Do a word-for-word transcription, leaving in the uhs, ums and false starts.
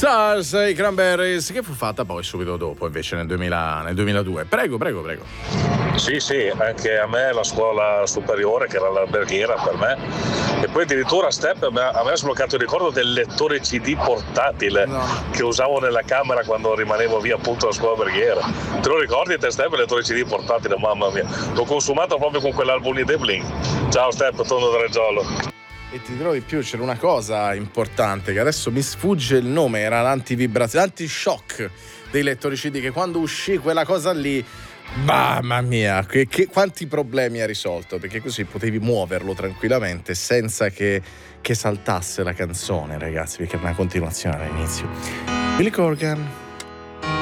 Stars, i Cranberries, che fu fatta poi subito dopo, invece nel, duemila, nel duemiladue. Prego, prego, prego. Sì, sì, anche a me la scuola superiore, che era l'alberghiera per me, e poi addirittura Step a me ha sbloccato il ricordo del lettore C D portatile no. che usavo nella camera quando rimanevo via appunto alla scuola alberghiera. Te lo ricordi te Step, il lettore C D portatile? Mamma mia, l'ho consumato proprio con quell'album di The Blink. Ciao Step, torno da Reggiolo. E ti dirò di più, c'era una cosa importante che adesso mi sfugge il nome, era l'antivibrazione, l'antishock dei lettori C D, che quando uscì quella cosa lì, mamma mia, che, che, quanti problemi ha risolto, perché così potevi muoverlo tranquillamente senza che, che saltasse la canzone, ragazzi, perché era una continuazione all'inizio. Billy Corgan.